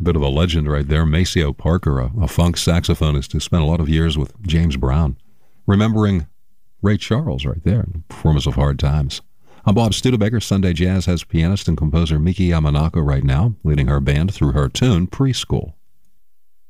bit of a legend right there. Maceo Parker, a funk saxophonist who spent a lot of years with James Brown. Remembering Ray Charles right there, performance of Hard Times. I'm Bob Studebaker. Sunday Jazz has pianist and composer Miki Yamanaka right now, leading her band through her tune, Preschool.